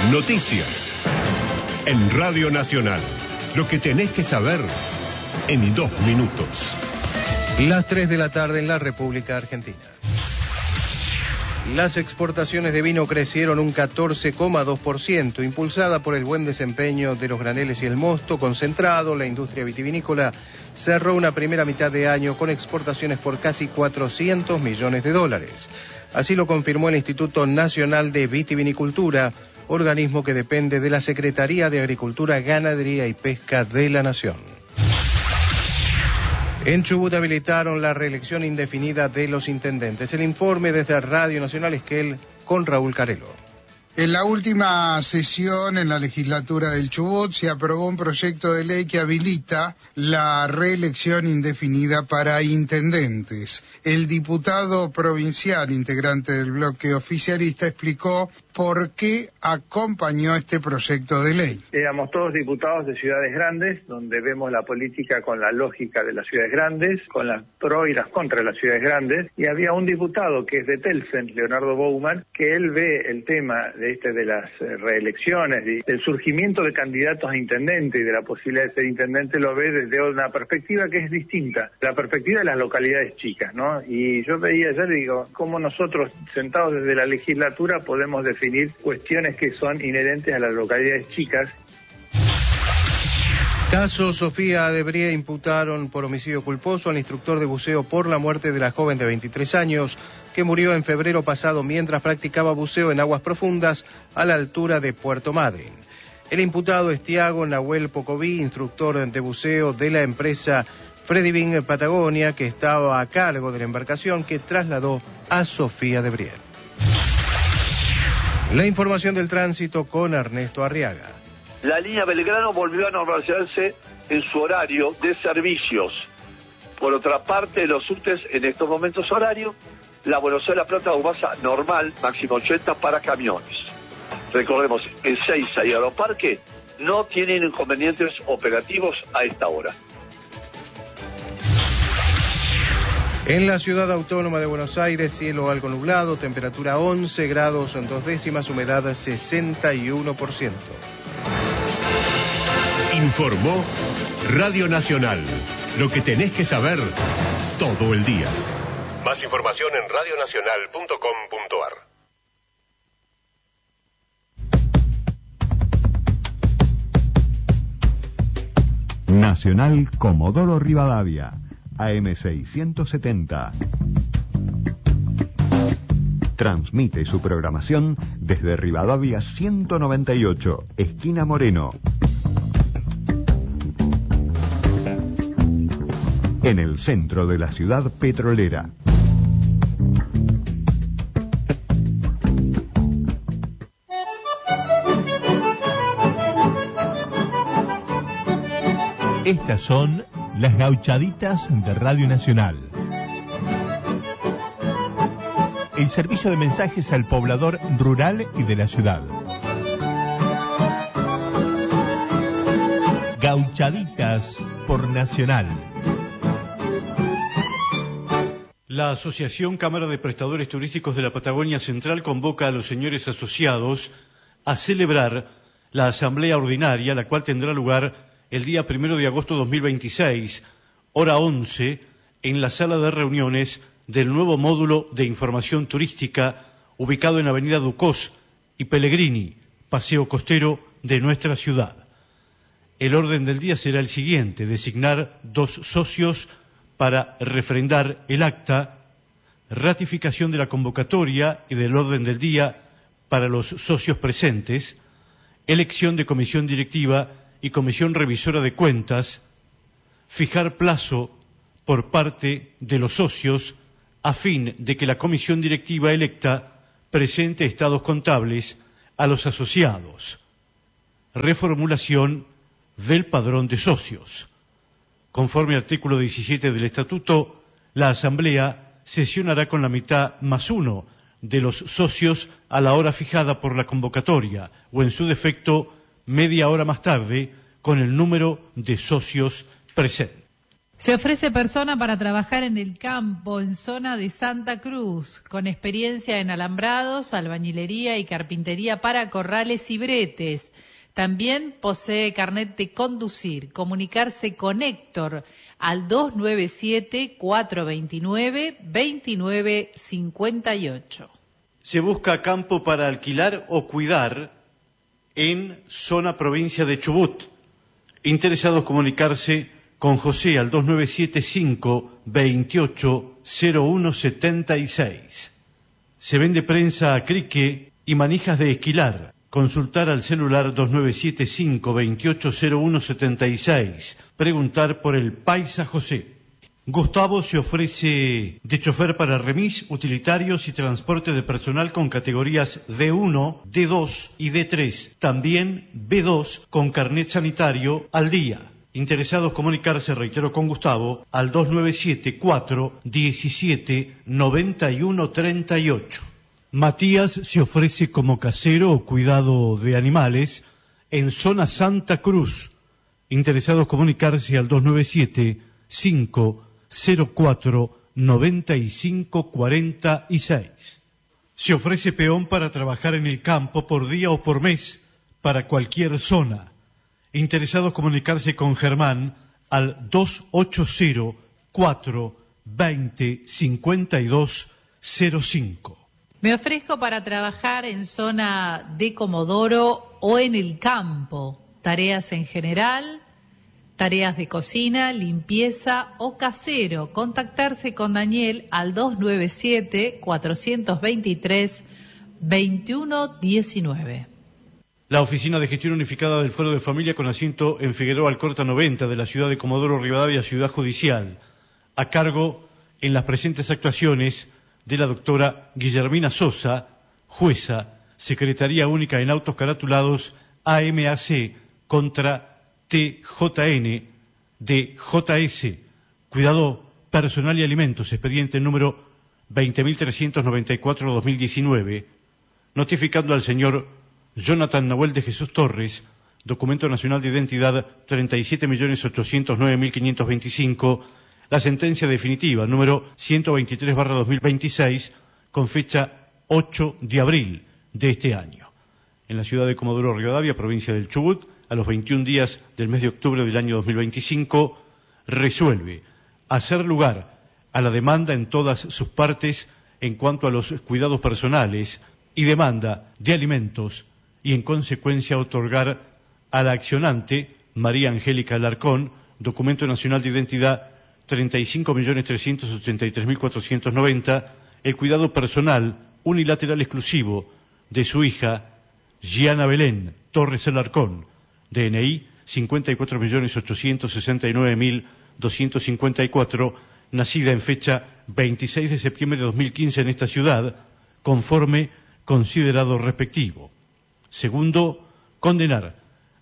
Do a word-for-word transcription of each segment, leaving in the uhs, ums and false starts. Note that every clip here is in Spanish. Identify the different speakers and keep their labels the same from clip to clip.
Speaker 1: Noticias. En Radio Nacional. Lo que tenés que saber en dos minutos.
Speaker 2: Las tres de la tarde en la República Argentina. Las exportaciones de vino crecieron un catorce coma dos por ciento, impulsada por el buen desempeño de los graneles y el mosto concentrado. La industria vitivinícola cerró una primera mitad de año con exportaciones por casi cuatrocientos millones de dólares. Así lo confirmó el Instituto Nacional de Vitivinicultura, organismo que depende de la Secretaría de Agricultura, Ganadería y Pesca de la Nación. En Chubut habilitaron la reelección indefinida de los intendentes. El informe desde Radio Nacional Esquel con Raúl Carelo.
Speaker 3: En la última sesión en la legislatura del Chubut se aprobó un proyecto de ley que habilita la reelección indefinida para intendentes. El diputado provincial integrante del bloque oficialista explicó por qué acompañó este proyecto de ley.
Speaker 4: Éramos todos diputados de ciudades grandes, donde vemos la política con la lógica de las ciudades grandes, con las pro y las contra de las ciudades grandes, y había un diputado que es de Telsen, Leonardo Bouman, que él ve el tema de este de las reelecciones, y del surgimiento de candidatos a intendente y de la posibilidad de ser intendente, lo ve desde una perspectiva que es distinta, la perspectiva de las localidades chicas, ¿no? Y yo veía ayer y digo, cómo nosotros, sentados desde la legislatura, podemos definir cuestiones que son inherentes a las localidades chicas.
Speaker 2: Caso Sofía Adebrie, imputaron por homicidio culposo al instructor de buceo por la muerte de la joven de veintitrés años que murió en febrero pasado mientras practicaba buceo en aguas profundas a la altura de Puerto Madryn. El imputado es Tiago Nahuel Pocoví, instructor de buceo de la empresa Frediving Patagonia, que estaba a cargo de la embarcación que trasladó a Sofía Adebrie. La información del tránsito con Ernesto Arriaga.
Speaker 5: La línea Belgrano volvió a normalizarse en su horario de servicios. Por otra parte, los subtes en estos momentos horarios, la Buenos Aires-La Plata Ubasa normal, máximo ochenta para camiones. Recordemos, Ezeiza y Aeroparque no tienen inconvenientes operativos a esta hora.
Speaker 2: En la ciudad autónoma de Buenos Aires, cielo algo nublado, temperatura once grados en dos décimas, humedad sesenta y uno por ciento.
Speaker 1: Informó Radio Nacional. Lo que tenés que saber todo el día. Más información en radio nacional punto com punto ar.
Speaker 6: Nacional Comodoro Rivadavia. A M seiscientos setenta. Transmite su programación desde Rivadavia ciento noventa y ocho, esquina Moreno. En el centro de la ciudad petrolera.
Speaker 7: Estas son las gauchaditas de Radio Nacional. El servicio de mensajes al poblador rural y de la ciudad. Gauchaditas por Nacional.
Speaker 8: La Asociación Cámara de Prestadores Turísticos de la Patagonia Central convoca a los señores asociados a celebrar la asamblea ordinaria, la cual tendrá lugar el día primero de agosto de dos mil veintiséis, hora once, en la sala de reuniones del nuevo módulo de información turística ubicado en Avenida Ducós y Pellegrini, paseo costero de nuestra ciudad. El orden del día será el siguiente: designar dos socios para refrendar el acta, ratificación de la convocatoria y del orden del día para los socios presentes, elección de comisión directiva y comisión revisora de cuentas, fijar plazo por parte de los socios a fin de que la comisión directiva electa presente estados contables a los asociados, reformulación del padrón de socios. Conforme al artículo diecisiete del Estatuto, la Asamblea sesionará con la mitad más uno de los socios a la hora fijada por la convocatoria, o en su defecto, media hora más tarde, con el número de socios presentes.
Speaker 9: Se ofrece persona para trabajar en el campo, en zona de Santa Cruz, con experiencia en alambrados, albañilería y carpintería para corrales y bretes. También posee carnet de conducir. Comunicarse con Héctor al dos nueve siete, cuatro dos nueve, dos nueve cinco ocho.
Speaker 8: Se busca campo para alquilar o cuidar en zona provincia de Chubut. Interesados comunicarse con José al dos nueve siete cinco, veintiocho, cero uno setenta y seis. Se vende prensa a crique y manijas de esquilar. Consultar al celular dos nueve siete cinco, veintiocho, cero uno setenta y seis. Preguntar por el Paisa José. Gustavo se ofrece de chofer para remis, utilitarios y transporte de personal con categorías D uno, D dos y D tres. También B dos con carnet sanitario al día. Interesados comunicarse, reitero, con Gustavo al dos nueve siete cuatro diecisiete noventa y uno treinta y ocho. Matías se ofrece como casero o cuidado de animales en zona Santa Cruz. Interesados comunicarse al dos nueve siete cinco cero cuatro noventa y cinco cuarenta y seis. Se ofrece peón para trabajar en el campo por día o por mes para cualquier zona. Interesados comunicarse con Germán al dos ocho cero cuatro veinte cincuenta y dos cero cinco.
Speaker 9: Me ofrezco para trabajar en zona de Comodoro o en el campo. Tareas en general, tareas de cocina, limpieza o casero. Contactarse con Daniel al dos nueve siete cuatro dos tres veintiuno diecinueve.
Speaker 8: La Oficina de Gestión Unificada del Fuero de Familia con asiento en Figueroa Alcorta noventa de la ciudad de Comodoro Rivadavia, Ciudad Judicial, a cargo en las presentes actuaciones de la doctora Guillermina Sosa, jueza, Secretaría Única en Autos Caratulados A M A C contra T J N de J S, Cuidado Personal y Alimentos, expediente número veinte mil trescientos noventa y cuatro barra dos mil diecinueve, notificando al señor Jonathan Nahuel de Jesús Torres, documento nacional de identidad treinta y siete millones ochocientos nueve mil quinientos veinticinco, la sentencia definitiva número ciento veintitrés barra dos mil veintiséis, con fecha ocho de abril de este año. En la ciudad de Comodoro Rivadavia, provincia del Chubut, a los veintiún días del mes de octubre del año dos mil veinticinco, resuelve hacer lugar a la demanda en todas sus partes en cuanto a los cuidados personales y demanda de alimentos, y en consecuencia otorgar a la accionante, María Angélica Alarcón, documento nacional de identidad treinta y cinco millones trescientos ochenta y tres mil cuatrocientos noventa, el cuidado personal unilateral exclusivo de su hija, Gianna Belén Torres Alarcón, D N I cincuenta y cuatro millones ochocientos sesenta y nueve mil doscientos cincuenta y cuatro, nacida en fecha veintiséis de septiembre de dos mil quince en esta ciudad, conforme considerado respectivo. Segundo, condenar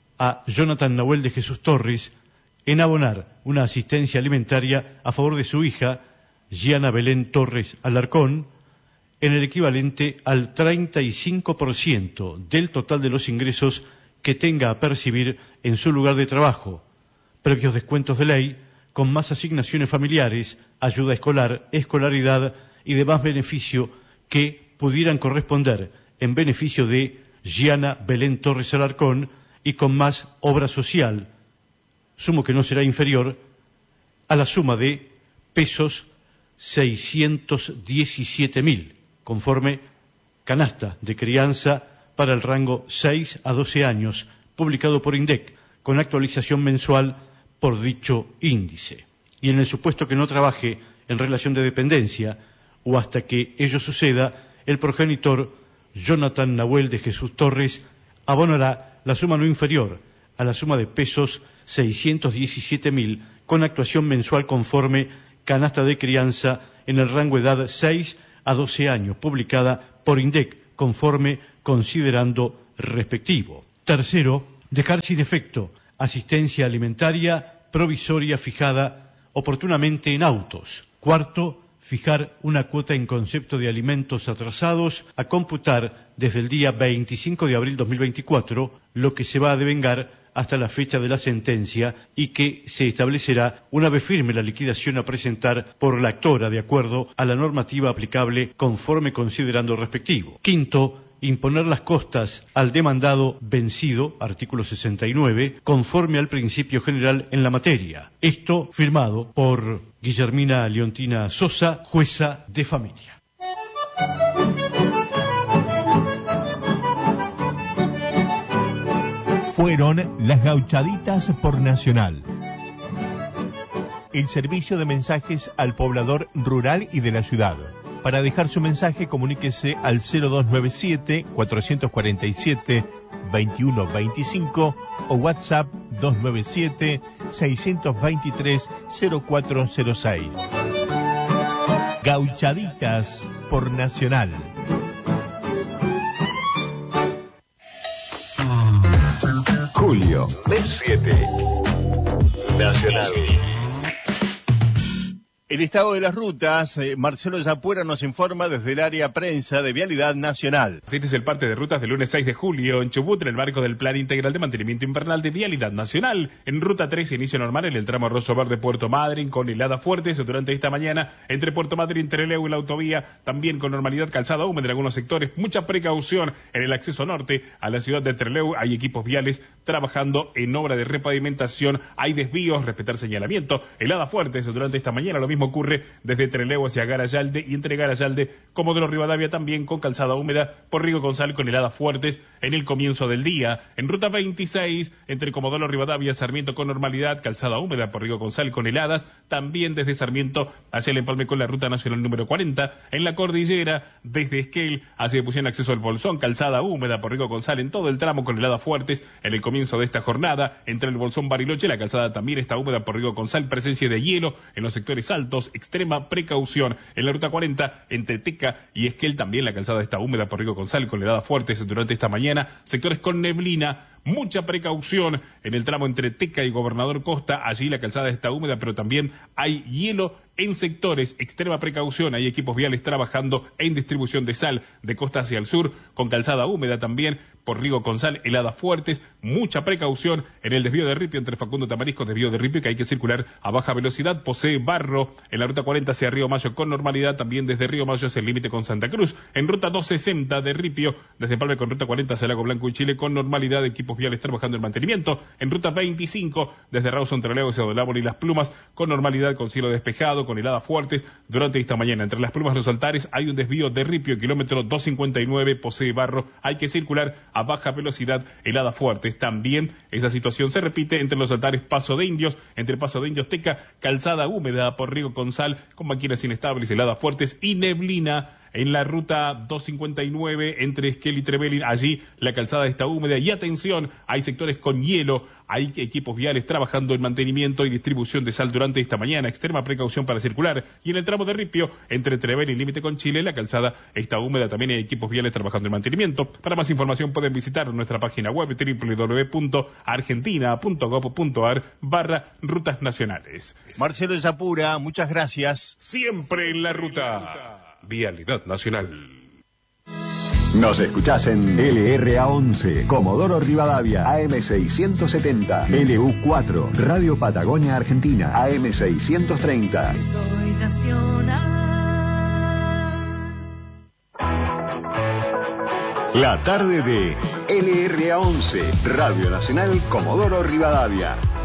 Speaker 8: a Jonathan Nahuel de Jesús Torres en abonar una asistencia alimentaria a favor de su hija, Gianna Belén Torres Alarcón, en el equivalente al treinta y cinco por ciento del total de los ingresos que tenga a percibir en su lugar de trabajo, previos descuentos de ley, con más asignaciones familiares, ayuda escolar, escolaridad y demás beneficio que pudieran corresponder en beneficio de Gianna Belén Torres Alarcón y con más obra social, sumo que no será inferior a la suma de pesos seiscientos diecisiete mil, conforme canasta de crianza para el rango seis a doce años, publicado por INDEC, con actualización mensual por dicho índice. Y en el supuesto que no trabaje en relación de dependencia, o hasta que ello suceda, el progenitor Jonathan Nahuel de Jesús Torres abonará la suma no inferior a la suma de pesos seiscientos diecisiete mil con actuación mensual conforme canasta de crianza en el rango de edad seis a doce años, publicada por INDEC conforme considerando respectivo. Tercero, dejar sin efecto asistencia alimentaria provisoria fijada oportunamente en autos. Cuarto, fijar una cuota en concepto de alimentos atrasados a computar desde el día veinticinco de abril de dos mil veinticuatro, lo que se va a devengar hasta la fecha de la sentencia y que se establecerá una vez firme la liquidación a presentar por la actora de acuerdo a la normativa aplicable conforme considerando respectivo. Quinto, imponer las costas al demandado vencido, artículo sesenta y nueve, conforme al principio general en la materia. Esto firmado por Guillermina Leontina Sosa, jueza de familia.
Speaker 7: Fueron las gauchaditas por Nacional. El servicio de mensajes al poblador rural y de la ciudad. Para dejar su mensaje, comuníquese al cero dos nueve siete, cuatro cuatro siete, dos uno dos cinco o WhatsApp dos nueve siete, seis dos tres, cero cuatro cero seis. Gauchaditas por Nacional.
Speaker 6: Julio, mes siete. Nacional.
Speaker 10: El estado de las rutas, eh, Marcelo Zapuera nos informa desde el área prensa de Vialidad Nacional.
Speaker 11: Este es el parte de rutas del lunes seis de julio en Chubut, en el marco del Plan Integral de Mantenimiento Invernal de Vialidad Nacional. En ruta tres, inicio normal en el tramo Rosso Verde Puerto Madryn, con heladas fuertes durante esta mañana entre Puerto Madryn, Trelew y la autovía, también con normalidad, calzada húmeda en algunos sectores. Mucha precaución en el acceso norte a la ciudad de Trelew. Hay equipos viales trabajando en obra de repavimentación. Hay desvíos, respetar señalamiento. Heladas fuertes durante esta mañana, lo mismo ocurre desde Trelew hacia Garayalde y entre Garayalde, Comodoro Rivadavia también con calzada húmeda, por Rigo González con heladas fuertes en el comienzo del día. En ruta veintiséis, entre Comodoro Rivadavia, Sarmiento con normalidad, calzada húmeda por Rigo González con heladas, también desde Sarmiento hacia el empalme con la ruta nacional número cuarenta. En la cordillera, desde Esquel hacia Pusien acceso al Bolsón, calzada húmeda por Rigo González en todo el tramo con heladas fuertes en el comienzo de esta jornada. Entre el Bolsón Bariloche, la calzada también está húmeda por Rigo González, presencia de hielo en los sectores altos, extrema precaución. En la ruta cuarenta, entre Teca y Esquel, también la calzada está húmeda por Rigo González con heladas fuertes durante esta mañana. Sectores con neblina, mucha precaución en el tramo entre Teca y Gobernador Costa. Allí la calzada está húmeda, pero también hay hielo en sectores, extrema precaución. Hay equipos viales trabajando en distribución de sal de costa hacia el sur, con calzada húmeda también por Rigo González, heladas fuertes, mucha precaución en el desvío de Ripio entre Facundo Tamarisco, desvío de Ripio, que hay que circular a baja velocidad. Posee barro en la ruta cuarenta hacia Río Mayo con normalidad, también desde Río Mayo hacia el límite con Santa Cruz. En ruta doscientos sesenta de Ripio, desde Palme con ruta cuarenta hacia Lago Blanco y Chile con normalidad, equipos viales trabajando en mantenimiento. En ruta veinticinco, desde Rawson, Trelew hacia Dolábol y Las Plumas, con normalidad, con cielo despejado, con heladas fuertes durante esta mañana. Entre Las Plumas y Los Altares hay un desvío de Ripio, kilómetro doscientos cincuenta y nueve, posee barro, hay que circular a baja velocidad, heladas fuertes. También esa situación se repite entre Los Altares, Paso de Indios, entre Paso de Indios, Teca, calzada húmeda por Rigo González, con máquinas inestables, heladas fuertes y neblina. En la ruta doscientos cincuenta y nueve, entre Esquel y Trevelin, allí la calzada está húmeda. Y atención, hay sectores con hielo, hay equipos viales trabajando en mantenimiento y distribución de sal durante esta mañana. Extrema precaución para circular. Y en el tramo de Ripio, entre Trevelin y límite con Chile, la calzada está húmeda. También hay equipos viales trabajando en mantenimiento. Para más información pueden visitar nuestra página web doble u doble u doble u punto argentina punto gob punto ar barra rutas nacionales.
Speaker 10: Marcelo Zapura, muchas gracias.
Speaker 11: Siempre en la ruta. Vialidad Nacional.
Speaker 6: Nos escuchás en L R A once, Comodoro Rivadavia, A M seiscientos setenta, L U cuatro, Radio Patagonia Argentina, A M seiscientos treinta.
Speaker 12: Soy nacional.
Speaker 6: La tarde de L R A once, Radio Nacional Comodoro Rivadavia.